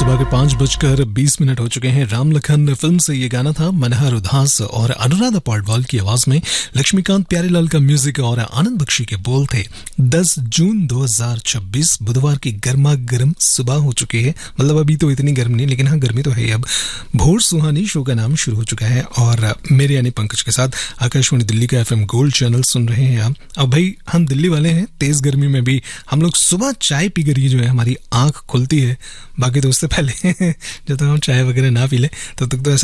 सुबह के 5:20 हो चुके हैं। राम लखन फिल्म से ये गाना था। मनहर उदास और अनुराधा पौडवाल की आवाज में लक्ष्मीकांत प्यारेलाल का म्यूजिक और आनंद बख्शी के बोल थे। 10 जून 2026 बुधवार की गर्मा गर्म सुबह हो चुकी है। मतलब अभी तो इतनी गर्म नहीं, लेकिन हाँ गर्मी तो है। अब भोर सुहानी शो का नाम शुरू हो चुका है और मेरे यानी पंकज के साथ आकाशवाणी दिल्ली का FM गोल्ड चैनल सुन रहे हैं आप। अब भाई हम दिल्ली वाले हैं, तेज गर्मी में भी हम लोग सुबह चाय पी कर ही जो है हमारी आंख खुलती है। बाकी तो उससे पहले जब तक हम चाय वगैरह ना पी ले तब तक तो ऐसा